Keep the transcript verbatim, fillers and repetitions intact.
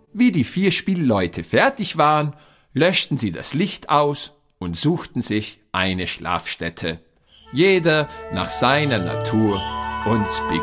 Wie die vier Spielleute fertig waren, löschten sie das Licht aus und suchten sich eine Schlafstätte, jeder nach seiner Natur und